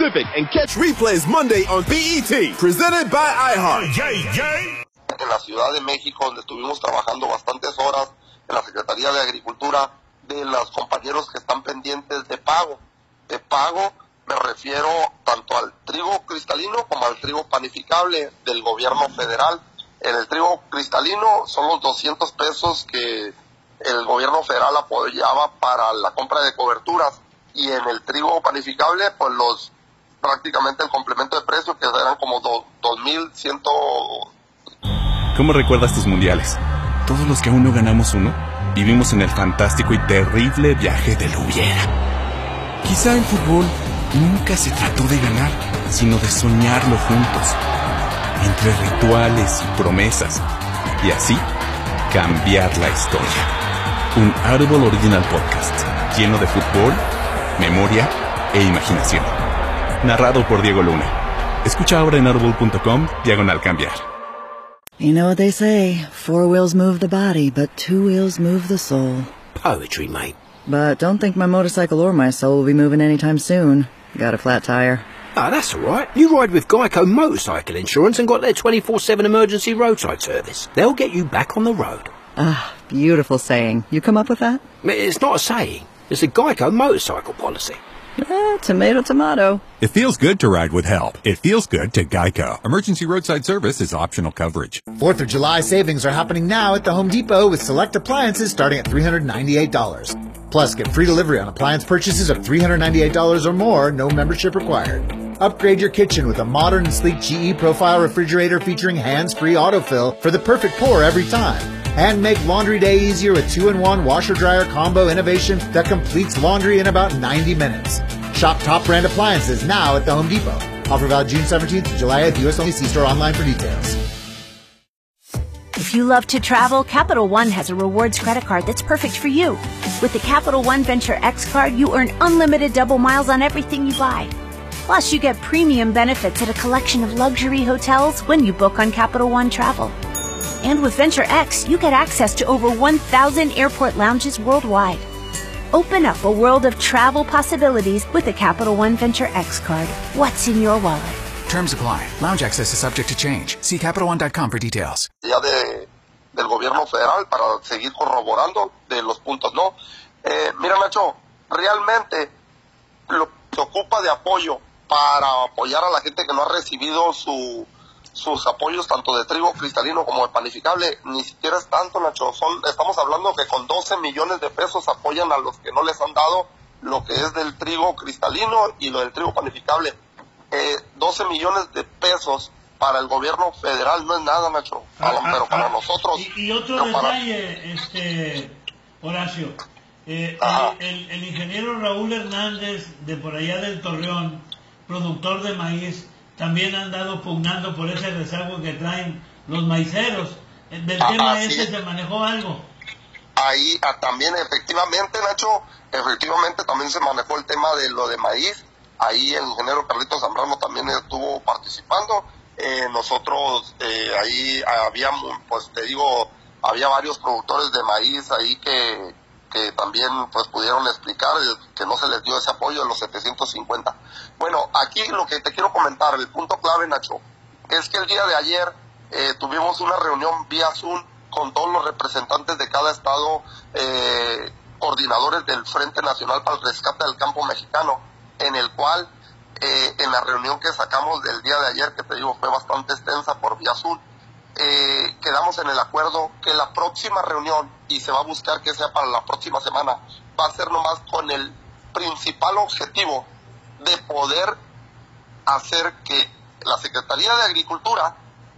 Pacific and catch replays Monday on BET. Presented by iHeart. En la Ciudad de México, donde estuvimos trabajando bastantes horas en la Secretaría de Agricultura, de los compañeros que están pendientes de pago. De pago me refiero tanto al trigo cristalino como al trigo panificable del gobierno federal. En el trigo cristalino son los 200 pesos que el gobierno federal apoyaba para la compra de coberturas, y en el trigo panificable pues prácticamente el complemento de precio, que eran como 2,100. ¿Cómo recuerdas tus mundiales? Todos los que aún no ganamos uno, vivimos en el fantástico y terrible viaje del hubiera. Quizá el fútbol nunca se trató de ganar, sino de soñarlo juntos, entre rituales y promesas, y así cambiar la historia. Un Audible Original Podcast, lleno de fútbol, memoria e imaginación. Narrado por Diego Luna. Escucha ahora en audible.com/cambiar. You know what they say, 4 wheels move the body, but 2 wheels move the soul. Poetry, mate. But don't think my motorcycle or my soul will be moving anytime soon. Got a flat tire. Ah, that's all right. You ride with Geico Motorcycle Insurance and got their 24/7 emergency roadside service. They'll get you back on the road. Ah, beautiful saying. You come up with that? It's not a saying. It's a Geico motorcycle policy. Tomato, tomato. It feels good to ride with help. It feels good to Geico. Emergency roadside service is optional coverage. 4th of July savings are happening now at the Home Depot with select appliances starting at $398. Plus, get free delivery on appliance purchases of $398 or more, no membership required. Upgrade your kitchen with a modern and sleek GE Profile refrigerator featuring hands-free autofill for the perfect pour every time. And make laundry day easier with 2-in-1 washer-dryer combo innovation that completes laundry in about 90 minutes. Shop top brand appliances now at the Home Depot. Offer valid June 17th to July 8th. U.S. only. See store online for details. If you love to travel, Capital One has a rewards credit card that's perfect for you. With the Capital One Venture X card, you earn unlimited double miles on everything you buy. Plus, you get premium benefits at a collection of luxury hotels when you book on Capital One Travel. And with Venture X, you get access to over 1,000 airport lounges worldwide. Open up a world of travel possibilities with the Capital One Venture X card. What's in your wallet? Terms apply. Lounge access is subject to change. See CapitalOne.com for details. Ya del gobierno federal para seguir corroborando de los puntos, ¿no? Mira, Nacho, realmente lo que se ocupa de apoyo para apoyar a la gente que no ha recibido sus apoyos tanto de trigo cristalino como de panificable, ni siquiera es tanto, Nacho. Estamos hablando que con 12 millones de pesos apoyan a los que no les han dado lo que es del trigo cristalino y lo del trigo panificable. 12 millones de pesos para el gobierno federal no es nada, Nacho, pero para nosotros... Y otro detalle, Horacio, el ingeniero Raúl Hernández de por allá del Torreón, productor de maíz, también han andado pugnando por ese rezago que traen los maiceros. Del tema ese se manejó algo. Ahí también, efectivamente, Nacho, también se manejó el tema de lo de maíz. Ahí el ingeniero Carlitos Zambrano también estuvo participando. Nosotros ahí había, pues te digo, había varios productores de maíz ahí que también pues pudieron explicar que no se les dio ese apoyo de los 750. Bueno, aquí lo que te quiero comentar, el punto clave, Nacho, es que el día de ayer tuvimos una reunión vía Zoom con todos los representantes de cada estado, coordinadores del Frente Nacional para el Rescate del Campo Mexicano, en el cual en la reunión que sacamos del día de ayer, que te digo fue bastante extensa por vía Zoom, quedamos en el acuerdo que la próxima reunión, y se va a buscar que sea para la próxima semana, va a ser nomás con el principal objetivo de poder hacer que la Secretaría de Agricultura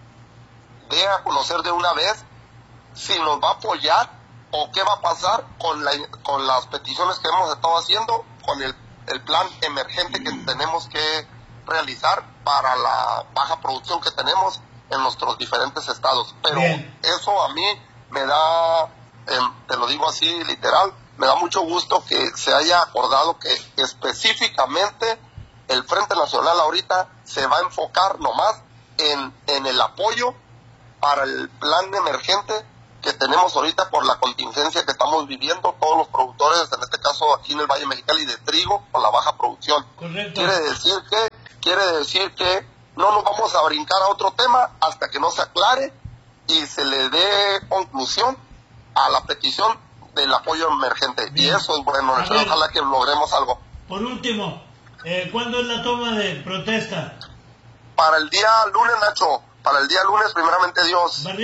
dé a conocer de una vez si nos va a apoyar o qué va a pasar con las peticiones que hemos estado haciendo, con el plan emergente que tenemos que realizar para la baja producción que tenemos en nuestros diferentes estados. Pero eso a mí me da, te lo digo así literal, me da mucho gusto que se haya acordado que específicamente el Frente Nacional ahorita se va a enfocar nomás en el apoyo para el plan emergente que tenemos ahorita por la contingencia que estamos viviendo todos los productores, en este caso aquí en el Valle Mexicali, de trigo con la baja producción. Correcto. Quiere decir que quiere decir que no nos vamos a brincar a otro tema hasta que no se aclare y se le dé conclusión a la petición del apoyo emergente. Bien. Y eso es bueno, ojalá que logremos algo. Por último, ¿cuándo es la toma de protesta? Para el día lunes, Nacho, para el día lunes, primeramente Dios, a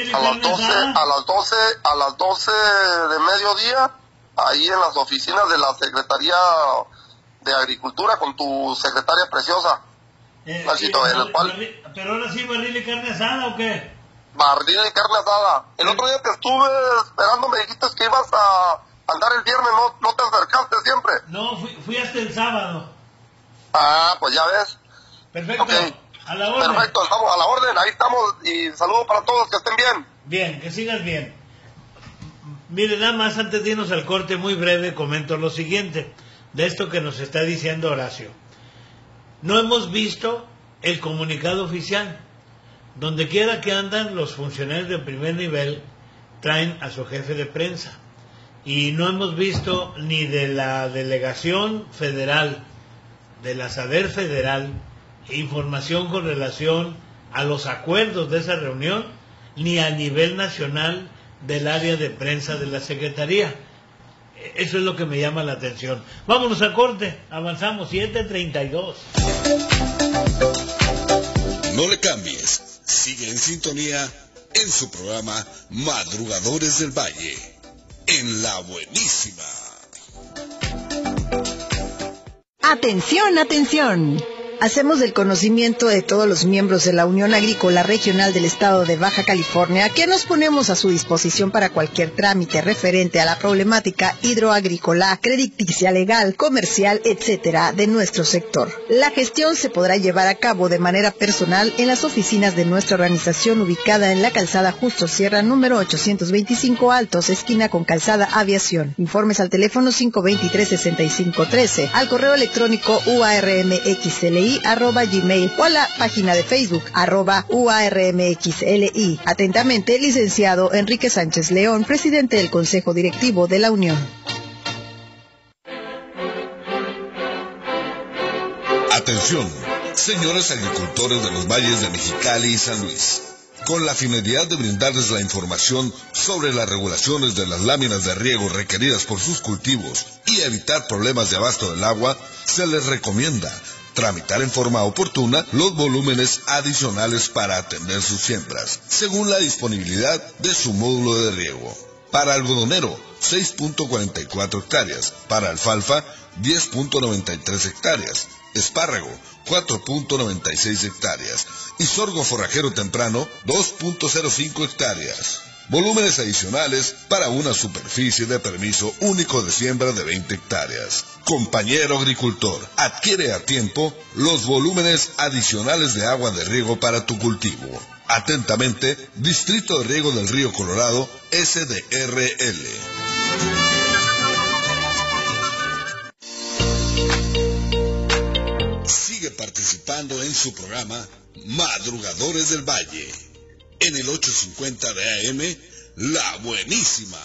las 12 de mediodía, ahí en las oficinas de la Secretaría de Agricultura con tu secretaria preciosa. Nachito, sí, pero ahora sí, ¿barril y carne asada o qué? Barril y carne asada. El otro día te estuve esperando, me dijiste que ibas a andar el viernes, no te acercaste siempre. No, fui hasta el sábado. Ah, pues ya ves. Perfecto, okay. A la orden. Perfecto, estamos a la orden, ahí estamos, y saludos para todos, que estén bien. Bien, que sigas bien. Mire, nada más antes de irnos al corte, muy breve, comento lo siguiente, de esto que nos está diciendo Horacio. No hemos visto el comunicado oficial. Donde quiera que andan los funcionarios de primer nivel, traen a su jefe de prensa. Y no hemos visto ni de la delegación federal, de la SADER federal, información con relación a los acuerdos de esa reunión, ni a nivel nacional del área de prensa de la Secretaría. Eso es lo que me llama la atención. Vámonos a corte, avanzamos, 7:32. No le cambies, sigue en sintonía en su programa Madrugadores del Valle, en La Buenísima. Atención, atención. Hacemos del conocimiento de todos los miembros de la Unión Agrícola Regional del Estado de Baja California que nos ponemos a su disposición para cualquier trámite referente a la problemática hidroagrícola, crediticia, legal, comercial, etcétera, de nuestro sector. La gestión se podrá llevar a cabo de manera personal en las oficinas de nuestra organización ubicada en la calzada Justo Sierra número 825 Altos, esquina con calzada Aviación. Informes al teléfono 523-6513, al correo electrónico uarmxli @gmail o a la página de Facebook @uarmxli. Atentamente, licenciado Enrique Sánchez León, presidente del Consejo Directivo de la Unión. Atención, señores agricultores de los valles de Mexicali y San Luis. Con la finalidad de brindarles la información sobre las regulaciones de las láminas de riego requeridas por sus cultivos y evitar problemas de abasto del agua, se les recomienda tramitar en forma oportuna los volúmenes adicionales para atender sus siembras, según la disponibilidad de su módulo de riego. Para algodonero, 6.44 hectáreas. Para alfalfa, 10.93 hectáreas. Espárrago, 4.96 hectáreas. Y sorgo forrajero temprano, 2.05 hectáreas. Volúmenes adicionales para una superficie de permiso único de siembra de 20 hectáreas. Compañero agricultor, adquiere a tiempo los volúmenes adicionales de agua de riego para tu cultivo. Atentamente, Distrito de Riego del Río Colorado, SDRL. Sigue participando en su programa Madrugadores del Valle, en el 850 de AM, La Buenísima.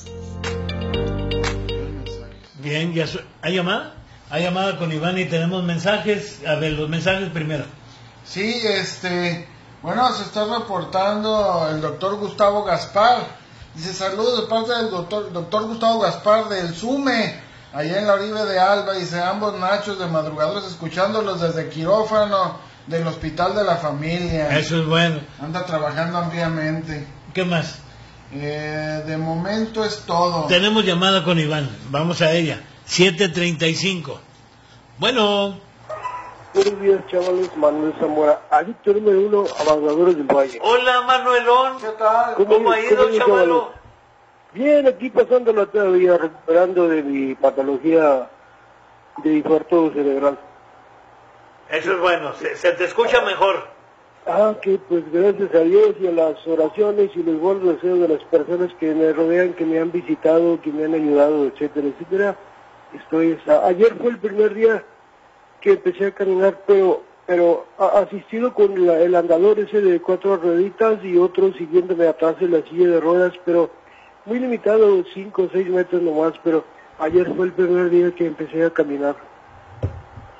Bien, ya ¿hay llamada? Hay llamada con Iván y tenemos mensajes. A ver, los mensajes primero. Sí, bueno, se está reportando el doctor Gustavo Gaspar. Dice, saludos de parte del doctor Gustavo Gaspar del SUME, allá en la Oribe de Alba. Dice, ambos Nachos de madrugadores escuchándolos desde quirófano del Hospital de la Familia. Eso es bueno. Anda trabajando ampliamente. ¿Qué más? De momento es todo. Tenemos llamada con Iván. Vamos a ella. 7:35. Bueno. Buenos días, chavales. Manuel Zamora, adicto número 1 a Madrugadores del Valle. Hola, Manuelón. ¿Qué tal? ¿Cómo ha ido, chavalo? Bien, aquí pasándola todavía, recuperando de mi patología de infarto cerebral. Eso es bueno. Se te escucha mejor. Que pues gracias a Dios y a las oraciones y los buenos deseos de las personas que me rodean, que me han visitado, que me han ayudado, etcétera, etcétera. Ayer fue el primer día que empecé a caminar, pero asistido con el andador ese de 4 rueditas y otro siguiéndome atrás en la silla de ruedas, pero muy limitado, 5 o 6 metros nomás, pero ayer fue el primer día que empecé a caminar.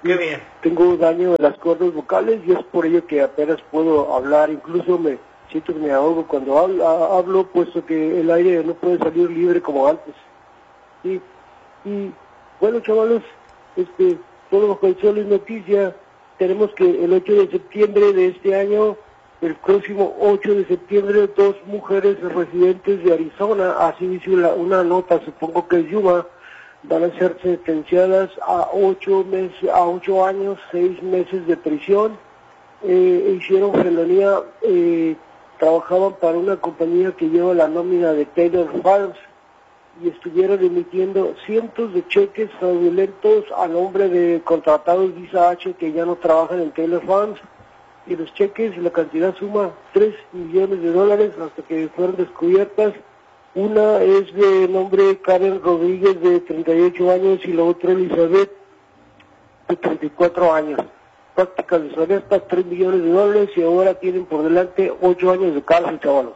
Qué bien. Tengo daño en las cuerdas vocales y es por ello que apenas puedo hablar. Incluso me siento que me ahogo cuando hablo, puesto que el aire no puede salir libre como antes. Sí. Y bueno, chavalos, todo bajo el sol es noticia. Tenemos que el 8 de septiembre de este año, el próximo 8 de septiembre, 2 mujeres residentes de Arizona, así dice una nota, supongo que es Yuma, van a ser sentenciadas a 8 años, 6 meses de prisión. Hicieron felonía, trabajaban para una compañía que lleva la nómina de Taylor Farms y estuvieron emitiendo cientos de cheques fraudulentos a nombre de contratados Visa H que ya no trabajan en Taylor Farms, y los cheques, la cantidad suma $3 millones hasta que fueron descubiertas. Una es de nombre Karen Rodríguez, de 38 años, y la otra Elizabeth, de 34 años. Prácticas deshonestas, $3 millones, y ahora tienen por delante 8 años de cárcel, chavalos.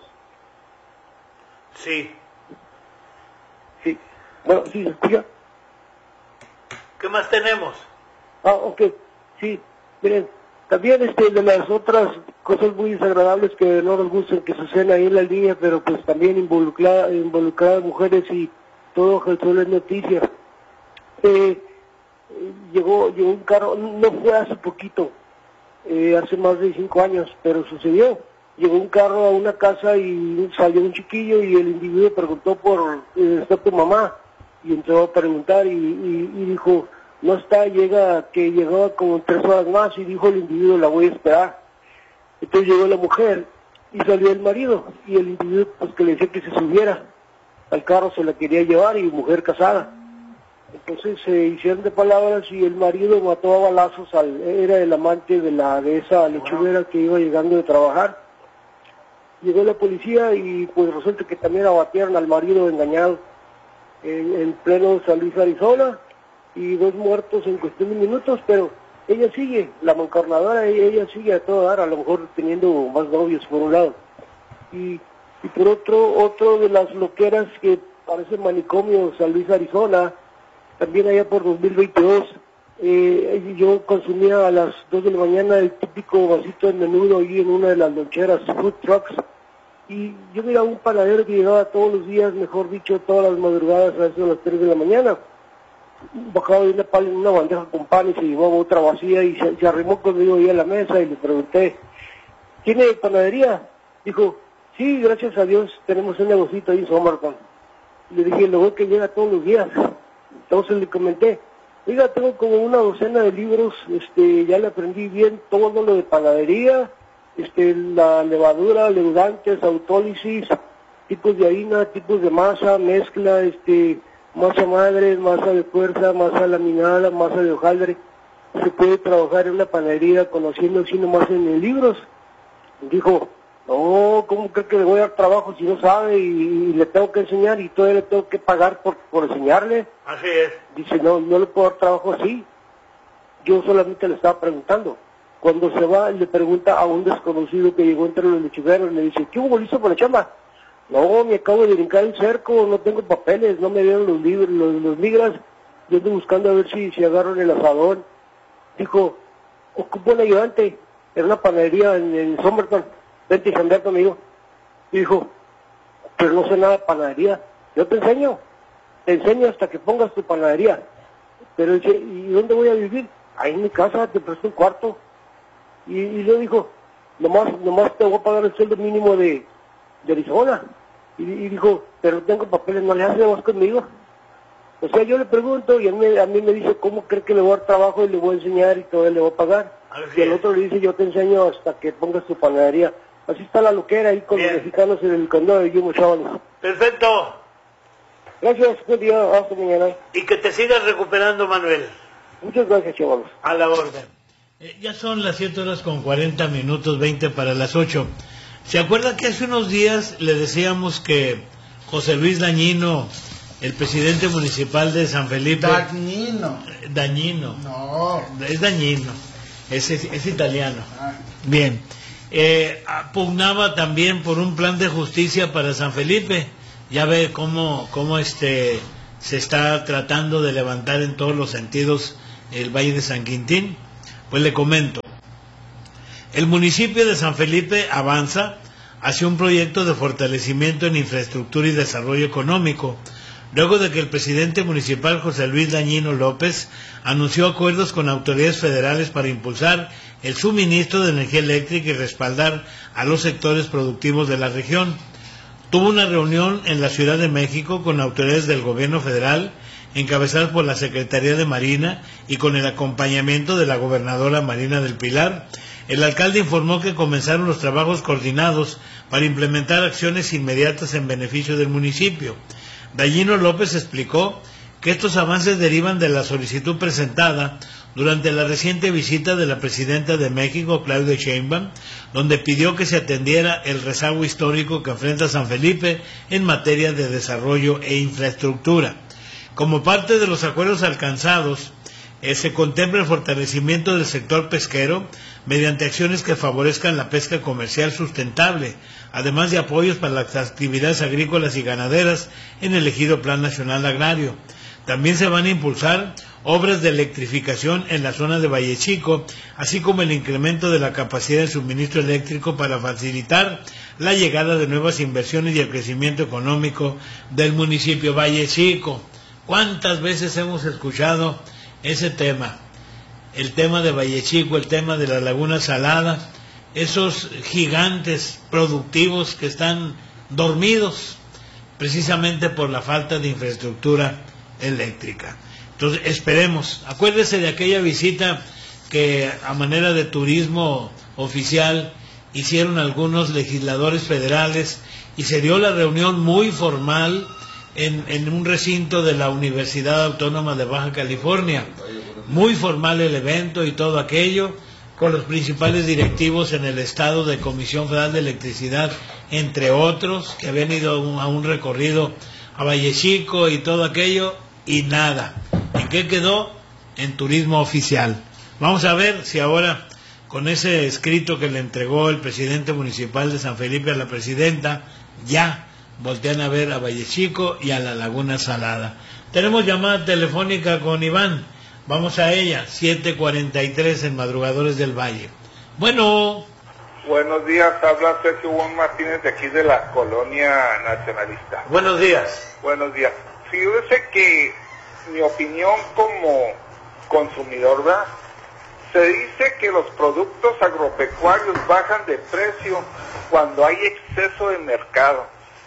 Sí. Sí. Bueno, ¿sí se escucha? ¿Qué más tenemos? Ok. Sí. Miren, también de las otras cosas muy desagradables que no nos gustan que suceden ahí en la línea, pero pues también involucradas mujeres y todo el sol es noticia. Llegó un carro, no fue hace poquito, hace más de 5 años, pero sucedió. Llegó un carro a una casa y salió un chiquillo y el individuo preguntó por ¿está tu mamá? Y entró a preguntar y dijo, no está, llegaba como 3 horas más, y dijo el individuo, la voy a esperar. Entonces llegó la mujer y salió el marido, y el individuo pues que le decía que se subiera al carro, se la quería llevar, y mujer casada. Entonces se hicieron de palabras y el marido mató a balazos era el amante de esa lechuguera que iba llegando de trabajar. Llegó la policía y pues resulta que también abatieron al marido engañado en pleno San Luis, Arizona, y 2 muertos en cuestión de minutos, pero ella sigue, la mancarnadora, ella sigue a todo dar, a lo mejor teniendo más novios por un lado. Y por otro de las loqueras que parece manicomio, San Luis, Arizona, también allá por 2022, yo consumía a las 2 de la mañana el típico vasito de menudo ahí en una de las loncheras, food trucks, y yo miraba un panadero que llegaba todos los días, mejor dicho, todas las madrugadas a eso a las 3 de la mañana. Bajaba de una bandeja con pan y se llevaba otra vacía y se arrimó conmigo ahí a la mesa y le pregunté, ¿tiene panadería? Dijo, sí, gracias a Dios, tenemos un negocito ahí en Somerton. Le dije, lo veo que llega todos los días. Entonces le comenté, oiga, tengo como una docena de libros, ya le aprendí bien todo lo de panadería, la levadura, leudantes, autólisis, tipos de harina, tipos de masa, mezcla, masa madre, masa de fuerza, masa laminada, masa de hojaldre. Se puede trabajar en una panadería conociendo así nomás en libros. Dijo, no, ¿cómo cree que le voy a dar trabajo si no sabe y le tengo que enseñar y todavía le tengo que pagar por enseñarle? Así es. Dice, no le puedo dar trabajo así. Yo solamente le estaba preguntando. Cuando se va, le pregunta a un desconocido que llegó entre los lechugueros, le dice, ¿qué hubo, listo por la chamba? No, me acabo de brincar el cerco, no tengo papeles, no me dieron los libros, los migras, yo ando buscando a ver si agarran el asador. Dijo, ocupo un ayudante, era una panadería en Somerton, vente a cambiar conmigo. Y dijo, pero no sé nada de panadería, yo te enseño hasta que pongas tu panadería. Pero dice, ¿y dónde voy a vivir? Ahí en mi casa, te presto un cuarto. Y le dijo, nomás te voy a pagar el sueldo mínimo de Arizona. Y dijo, pero tengo papeles, no le hace más conmigo. O sea, yo le pregunto y a mí me dice, ¿cómo cree que le voy a dar trabajo y le voy a enseñar y todavía le voy a pagar? Y el otro le dice, yo te enseño hasta que pongas tu panadería. Así está la loquera ahí con los mexicanos en el condado de Yuma, chavales. Perfecto. Gracias, buen día, hasta mañana. Y que te sigas recuperando, Manuel. Muchas gracias, chavales. A la orden. Ya son las 7:40, 20 para las 8. ¿Se acuerda que hace unos días le decíamos que José Luis Dañino, el presidente municipal de San Felipe... Dañino. No. Es Dañino. Es italiano. Bien. Pugnaba también por un plan de justicia para San Felipe. Ya ve cómo se está tratando de levantar en todos los sentidos el Valle de San Quintín. Pues le comento, el municipio de San Felipe avanza hacia un proyecto de fortalecimiento en infraestructura y desarrollo económico, luego de que el presidente municipal José Luis Dañino López anunció acuerdos con autoridades federales para impulsar el suministro de energía eléctrica y respaldar a los sectores productivos de la región. Tuvo una reunión en la Ciudad de México con autoridades del gobierno federal, encabezadas por la Secretaría de Marina y con el acompañamiento de la gobernadora Marina del Pilar. El alcalde informó que comenzaron los trabajos coordinados para implementar acciones inmediatas en beneficio del municipio. Dañino López explicó que estos avances derivan de la solicitud presentada durante la reciente visita de la presidenta de México, Claudia Sheinbaum, donde pidió que se atendiera el rezago histórico que enfrenta San Felipe en materia de desarrollo e infraestructura. Como parte de los acuerdos alcanzados, se contempla el fortalecimiento del sector pesquero mediante acciones que favorezcan la pesca comercial sustentable, además de apoyos para las actividades agrícolas y ganaderas en el ejido Plan Nacional Agrario. También se van a impulsar obras de electrificación en la zona de Valle Chico, así como el incremento de la capacidad de suministro eléctrico para facilitar la llegada de nuevas inversiones y el crecimiento económico del municipio Valle Chico. ¿Cuántas veces hemos escuchado ese tema? El tema de Valle Chico, el tema de la Laguna Salada, esos gigantes productivos que están dormidos precisamente por la falta de infraestructura eléctrica. Entonces esperemos, acuérdese de aquella visita que a manera de turismo oficial hicieron algunos legisladores federales y se dio la reunión muy formal en un recinto de la Universidad Autónoma de Baja California. Muy formal el evento y todo aquello, con los principales directivos en el estado de Comisión Federal de Electricidad, entre otros, que habían ido a un recorrido a Valle Chico y todo aquello, y nada. ¿En qué quedó? En turismo oficial. Vamos a ver si ahora, con ese escrito que le entregó el presidente municipal de San Felipe a la presidenta, ya voltean a ver a Valle Chico y a la Laguna Salada. Tenemos llamada telefónica con Iván. Vamos a ella, 7:43 en Madrugadores del Valle. Bueno. Buenos días, habla Sergio Juan Martínez de aquí de la Colonia Nacionalista. Buenos días. Buenos días. Fíjese que mi opinión como consumidor, ¿verdad? Se dice que los productos agropecuarios bajan de precio cuando hay exceso de mercado.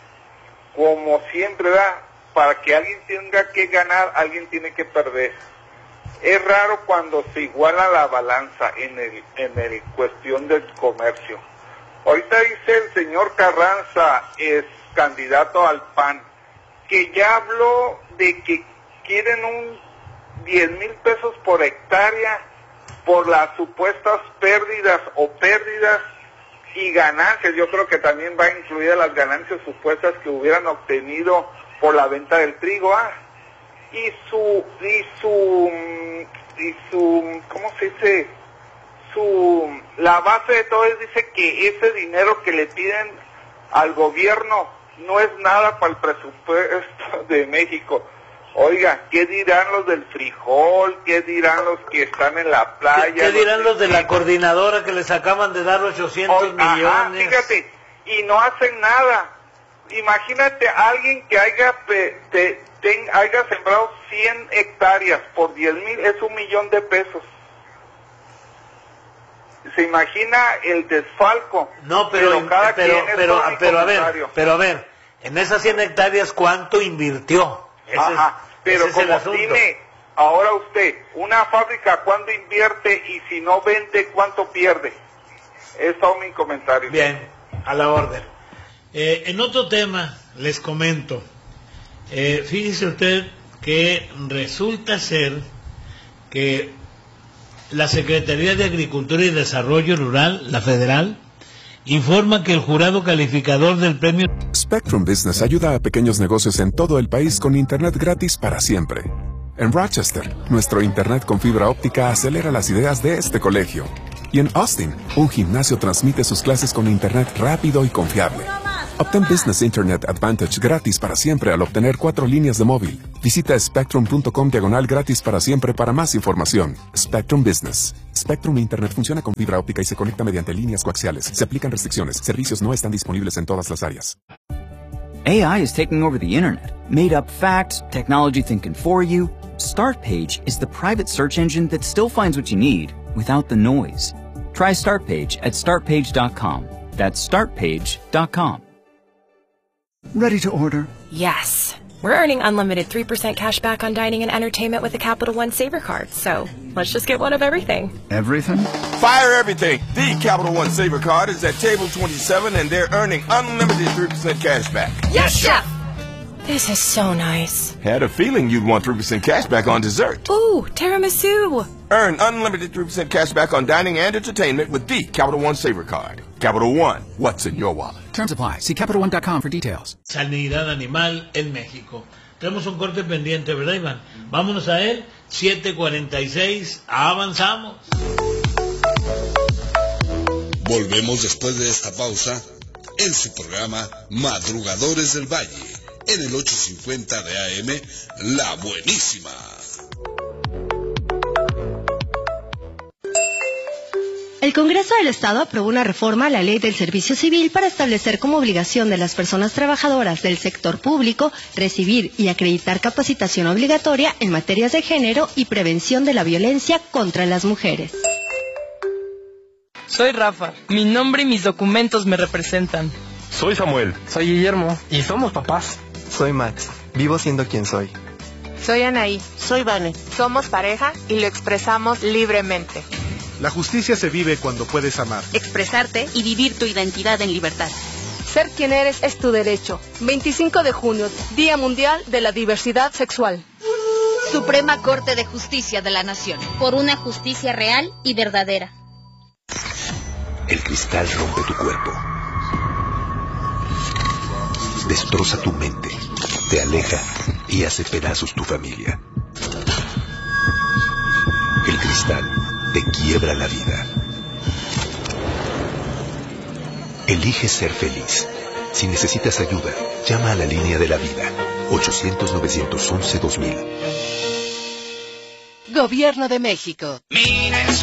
Como siempre, ¿verdad? Para que alguien tenga que ganar, alguien tiene que perder. Es raro cuando se iguala la balanza en el cuestión del comercio. Ahorita dice el señor Carranza, es candidato al PAN, que ya habló de que quieren un 10,000 pesos por hectárea por las supuestas pérdidas y ganancias. Yo creo que también va incluida las ganancias supuestas que hubieran obtenido por la venta del trigo, y su ¿cómo se dice? La base de todo es, dice que ese dinero que le piden al gobierno no es nada para el presupuesto de México. Oiga, ¿qué dirán los del frijol? ¿Qué dirán los que están en la playa? ¿Qué dirán los de la coordinadora que les acaban de dar 800 millones? Ajá, fíjate, y no hacen nada. Imagínate a alguien que haya sembrado 100 hectáreas por 10,000, es 1,000,000 de pesos. ¿Se imagina el desfalco? No, pero a ver, en esas 100 hectáreas, ¿cuánto invirtió? Pero como dime, ahora usted, una fábrica, ¿cuánto invierte? Y si no vende, ¿cuánto pierde? Es todo mi comentario. Bien, a la orden. En otro tema, les comento, fíjese usted que resulta ser que la Secretaría de Agricultura y Desarrollo Rural, la federal, informa que el jurado calificador del premio Spectrum Business ayuda a pequeños negocios en todo el país con internet gratis para siempre. En Rochester, nuestro internet con fibra óptica acelera las ideas de este colegio. Y en Austin, un gimnasio transmite sus clases con internet rápido y confiable. Obtén Business Internet Advantage gratis para siempre al obtener 4 líneas de móvil, Visita spectrum.com/gratis para siempre para más información. Spectrum Business. Spectrum Internet funciona con fibra óptica y se conecta mediante líneas coaxiales. Se aplican restricciones. Servicios no están disponibles en todas las áreas. AI is taking over the internet. Made up facts, technology thinking for you. Startpage is the private search engine that still finds what you need without the noise. Try Startpage at startpage.com. That's startpage.com. Ready to order? Yes. We're earning unlimited 3% cash back on dining and entertainment with a Capital One Saver card, so let's just get one of everything. Everything? Fire everything! The Capital One Saver card is at table 27 and they're earning unlimited 3% cash back. Yes, Chef! This is so nice. Had a feeling you'd want 3% cash back on dessert. Ooh, tiramisu! Earn unlimited 3% cash back on dining and entertainment with the Capital One Saver card. Capital One, what's in your wallet? Terms apply. See CapitalOne.com for details. Sanidad animal en México. Tenemos un corte pendiente, ¿verdad, Iván? Vámonos a él. 7:46. Avanzamos. Volvemos después de esta pausa en su programa Madrugadores del Valle, en el 850 de AM, La Buenísima. El Congreso del Estado aprobó una reforma a la Ley del Servicio Civil para establecer como obligación de las personas trabajadoras del sector público recibir y acreditar capacitación obligatoria en materias de género y prevención de la violencia contra las mujeres. Soy Rafa. Mi nombre y mis documentos me representan. Soy Samuel. Soy Guillermo. Y somos papás. Soy Max. Vivo siendo quien soy. Soy Anaí. Soy Vane. Somos pareja y lo expresamos libremente. La justicia se vive cuando puedes amar, expresarte y vivir tu identidad en libertad. Ser quien eres es tu derecho. 25 de junio, Día Mundial de la Diversidad Sexual. Suprema Corte de Justicia de la Nación. Por una justicia real y verdadera. El cristal rompe tu cuerpo. Destroza tu mente. Te aleja y hace pedazos tu familia. El cristal te quiebra la vida. Elige ser feliz. Si necesitas ayuda, llama a la línea de la vida. 800-911-2000. Gobierno de México. Mira, es